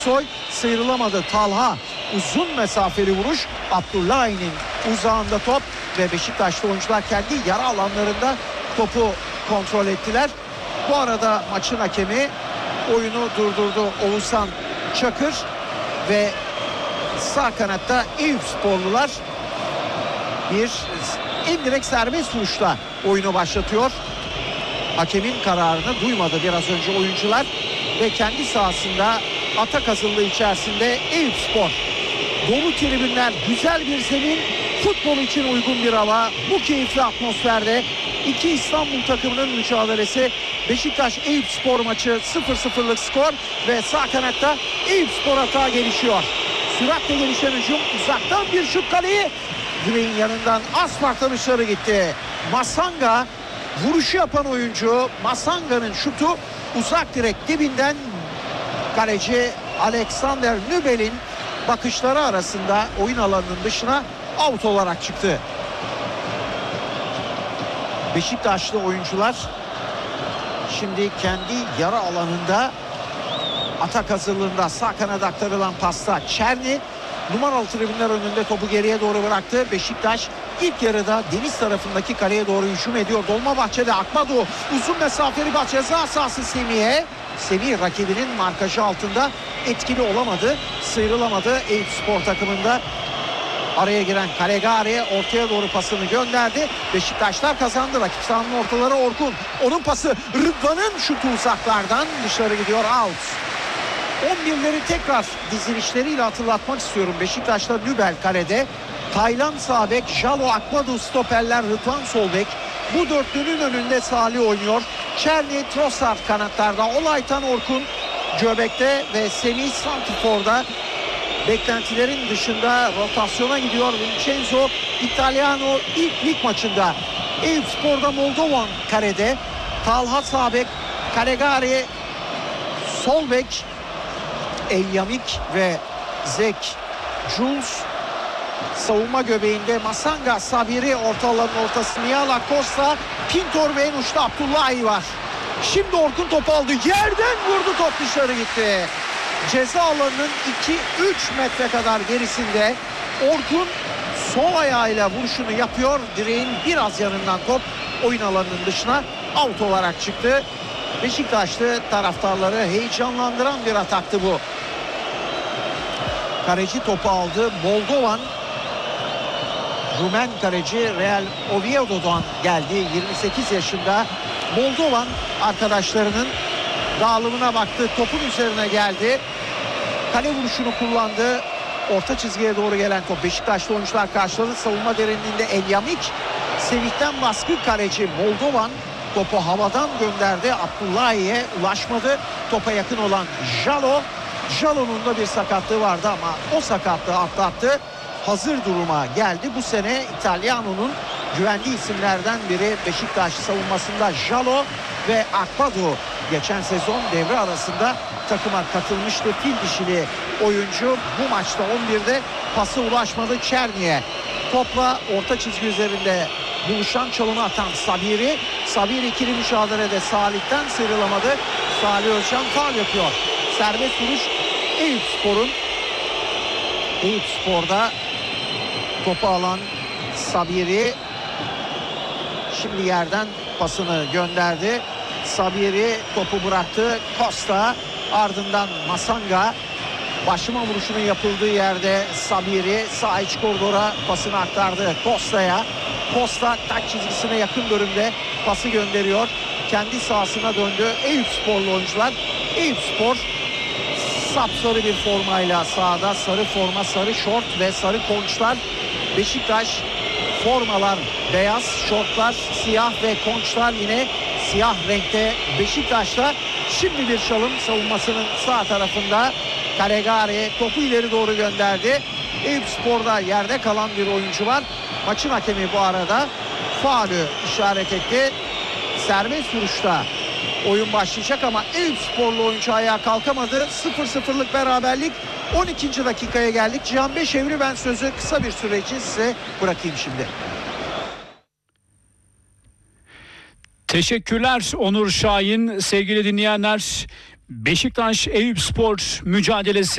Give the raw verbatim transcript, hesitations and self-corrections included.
Soy sıyrılamadı. Talha uzun mesafeli vuruş. Abdullahi'nin uzağında top ve Beşiktaşlı oyuncular kendi yara alanlarında topu kontrol ettiler. Bu arada maçın hakemi oyunu durdurdu. Oğuzhan Çakır ve sağ kanatta Eyüpsporlular bir indirekt serbest vuruşla oyunu başlatıyor. Hakemin kararını duymadı biraz önce oyuncular ve kendi sahasında atak hazırlığı içerisinde Eyüpspor. Dolu tribünler, güzel bir zemin, futbol için uygun bir hava. Bu keyifli atmosferde iki İstanbul takımının mücadelesi. Beşiktaş Eyüpspor maçı sıfır sıfırlık skor ve sağ kanatta Eyüpspor atağa gelişiyor. Süratle gelişen hücum, uzaktan bir şut, kaleyi direğin yanından az farkla dışarı gitti. Masanga vuruşu yapan oyuncu, Masanga'nın şutu uzak direk dibinden kaleci Alexander Nübel'in bakışları arasında oyun alanının dışına out olarak çıktı. Beşiktaşlı oyuncular şimdi kendi yara alanında atak hazırlığında. Sağ kanada aktarılan pasta Çerni numaralı tribünler önünde topu geriye doğru bıraktı. Beşiktaş ilk yarıda deniz tarafındaki kaleye doğru hücum ediyor. Dolmabahçe'de Akmadu uzun mesafeli baş ceza sahası Semih'e. Semih rakibinin markajı altında etkili olamadı. Sıyrılamadı. Eyüpspor takımında araya giren Calegari ortaya doğru pasını gönderdi. Beşiktaşlar kazandı. Rakip sahanın ortaları Orkun. Onun pası Rıdvan'ın şutu uzaklardan dışarı gidiyor, out. on birleri tekrar dizilişleriyle hatırlatmak istiyorum. Beşiktaş'ta Nübel kalede. Taylan sağ bek, Jalo, Akmadu stoperler, Rıdvan sol bek. Bu dörtlünün önünde Salih oynuyor. Çerni, Trossard kanatlarda, Olaytan, Orkun göbekte ve Semih santrforda. Beklentilerin dışında rotasyona gidiyor Vincenzo Italiano ilk lig maçında. Eyüpspor'da Moldovan karede. Talha sağ bek, Calegari sol bek, Elyamik ve Zek Jules savunma göbeğinde. Masanga, Sabiri orta alanın ortası, Nihala, Costa, Pintor ve en uçta Abdullahi var. Şimdi Orkun topu aldı. Yerden vurdu, top dışarı gitti. Ceza alanının iki üç metre kadar gerisinde Orkun sol ayağıyla vuruşunu yapıyor. Direğin biraz yanından top oyun alanının dışına out olarak çıktı. Beşiktaşlı taraftarları heyecanlandıran bir ataktı bu. Kaleci topu aldı. Moldovan, Rumen kaleci Real Oviedo'dan geldi. yirmi sekiz yaşında. Moldovan arkadaşlarının dağılımına baktı. Topun üzerine geldi. Kale vuruşunu kullandı. Orta çizgiye doğru gelen top. Beşiktaşlı oyuncular karşıladı. Savunma derinliğinde Elyamik. Semih'ten baskı kaleci Moldovan. Topu havadan gönderdi. Abdullahi'ye ulaşmadı. Topa yakın olan Jalo. Jalo'nun da bir sakatlığı vardı ama o sakatlığı atlattı. Hazır duruma geldi. Bu sene İtalyano'nun güvenli isimlerden biri Beşiktaş savunmasında Jalo ve Akpadu. Geçen sezon devre arasında takıma katılmıştı. Fil dişili oyuncu bu maçta on birde pası ulaşmadı Çerni'ye. Topla orta çizgi üzerinde buluşan, çalımı atan Sabiri. Sabiri ikili mücadelede Salih'ten sıyrılamadı. Salih Özcan faul yapıyor. Serbest vuruş Eyüpspor'un. Eyüpspor'da topu alan Sabiri şimdi yerden pasını gönderdi. Sabiri topu bıraktı. Costa, ardından Masanga. Başlama vuruşunun yapıldığı yerde Sabiri sağ iç koridora pasını aktardı Costa'ya. Costa taç çizgisine yakın bölümde pası gönderiyor. Kendi sahasına döndü Eyüpsporlu oyuncular. Eyüpspor sapsarı bir formayla sahada. Sarı forma, sarı şort ve sarı konçlar. Beşiktaş formalar beyaz, şortlar siyah ve konçlar yine siyah renkte. Beşiktaş'ta şimdi bir çalım savunmasının sağ tarafında. Calegari topu ileri doğru gönderdi. Eyüpspor'da yerde kalan bir oyuncu var. Maçın hakemi bu arada faulü işaret etti. Serbest vuruşta oyun başlayacak ama Eyüpsporlu oyuncu ayağa kalkamadı. sıfır sıfırlık beraberlik. on ikinci dakikaya geldik. Cihan Beşevri, ben sözü kısa bir süre için size bırakayım şimdi. Teşekkürler Onur Şahin. Sevgili dinleyenler, Beşiktaş Eyüpspor mücadelesi